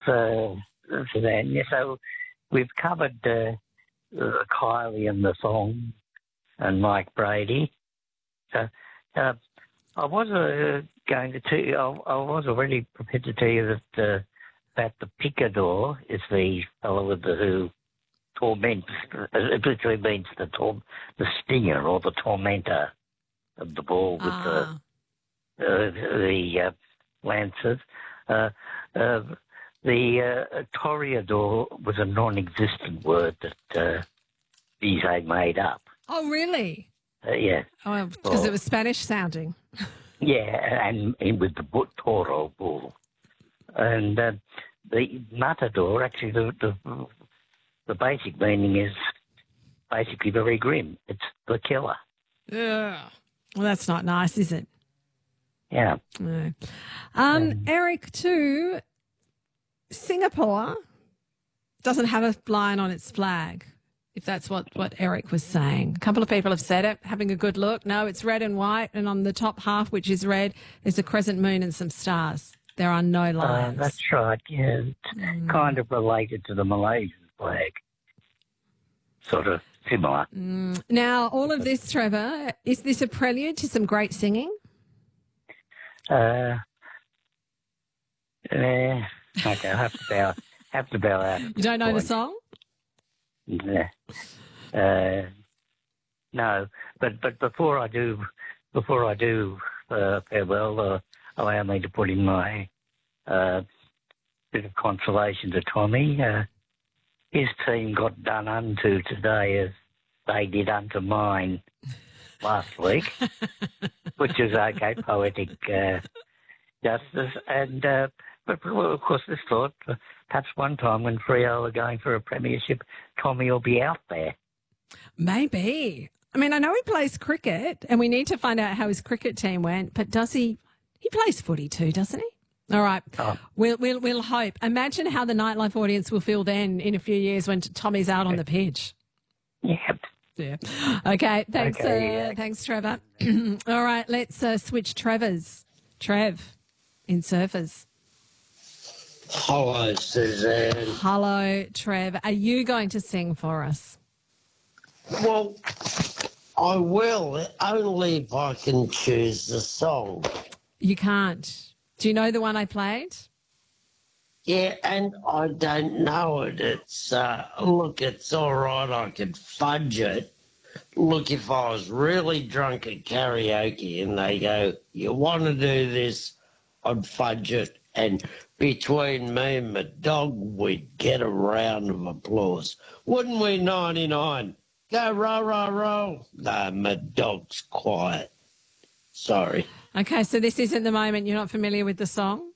Suzanne. Yeah, so we've covered Kylie and the song and Mike Brady. So I was going to tell you, I was already prepared to tell you that the picador is the fellow with the who torments. It literally means the stinger or the tormentor of the ball with the lancers. The toreador was a non-existent word that Bizet made up. Oh, really? Yeah. Oh, because it was Spanish sounding. Yeah, and with the toro bull. And the matador, actually, the basic meaning is basically very grim. It's the killer. Yeah. Well, that's not nice, is it? Yeah. No. Eric, too, Singapore doesn't have a lion on its flag, if that's what Eric was saying. A couple of people have said it, having a good look. No, it's red and white, and on the top half, which is red, there's a crescent moon and some stars. There are no lions. That's right, yeah. It's kind of related to the Malaysian flag. Sort of similar. Now, all of this, Trevor, is this a prelude to some great singing? Okay, I have to bow out. You don't know the song? Yeah. No, but before I do farewell, allow me to put in my bit of consolation to Tommy. His team got done unto today as they did unto mine last week, which is okay, poetic justice. And but of course, this thought perhaps one time when Freo are going for a premiership, Tommy will be out there. Maybe. I mean, I know he plays cricket, and we need to find out how his cricket team went. But does he? He plays footy too, doesn't he? All right. Oh. We'll hope. Imagine how the nightlife audience will feel then in a few years when Tommy's out on the pitch. Yep. Yeah. Okay. Thanks. Thanks, Trevor. All right. Let's switch Trevors. Trev in Surfers. Hello, Suzanne. Hello, Trev. Are you going to sing for us? Well, I will, only if I can choose the song. You can't. Do you know the one I played? Yeah, and I don't know it. It's, look, it's all right. I could fudge it. Look, if I was really drunk at karaoke and they go, you want to do this, I'd fudge it. And between me and my dog, we'd get a round of applause. Wouldn't we, 99? Go, row, row, row. No, my dog's quiet. Sorry. Okay, so this isn't the moment. You're not familiar with the song?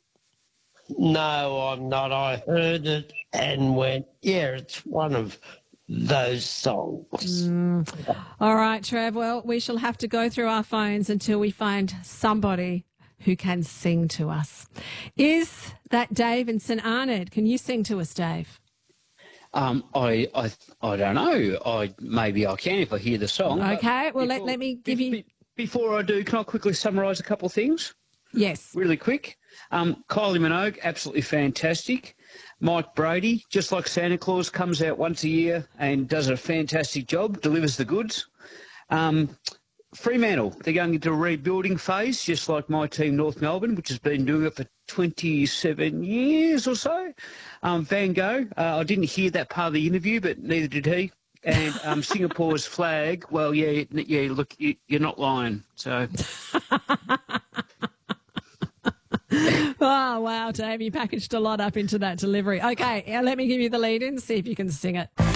No, I'm not. I heard it and went, yeah, it's one of those songs. All right, Trev. Well, we shall have to go through our phones until we find somebody who can sing to us. Is that Dave in St Arnaud? Can you sing to us, Dave? I don't know. Maybe I can if I hear the song. Okay. Well, let me give you. Before I do, can I quickly summarise a couple of things? Yes. Really quick. Kylie Minogue, absolutely fantastic. Mike Brady, just like Santa Claus, comes out once a year and does a fantastic job, delivers the goods. Fremantle, they're going into a rebuilding phase, just like my team, North Melbourne, which has been doing it for 27 years or so. Van Gogh, I didn't hear that part of the interview, but neither did he. And Singapore's flag, well, yeah, look, you're not lying. So. Oh, wow, Dave, you packaged a lot up into that delivery. Okay, let me give you the lead in, see if you can sing it.